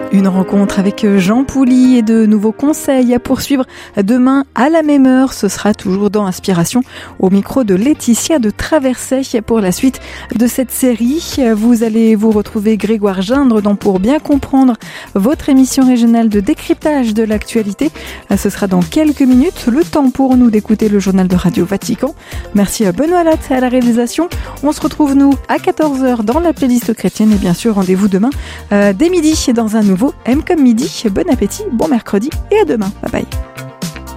Une rencontre avec Jean Pouly et de nouveaux conseils à poursuivre demain à la même heure. Ce sera toujours dans Inspiration au micro de Laetitia de Traversay pour la suite de cette série. Vous allez vous retrouver Grégoire Gindre dans Pour bien comprendre, votre émission régionale de décryptage de l'actualité. Ce sera dans quelques minutes. Le temps pour nous d'écouter le journal de Radio Vatican. Merci à Benoît Latte à la réalisation. On se retrouve nous à 14h dans la playlist chrétienne et bien sûr rendez-vous demain dès midi dans un nouveau M comme midi. Bon appétit, bon mercredi et à demain. Bye bye.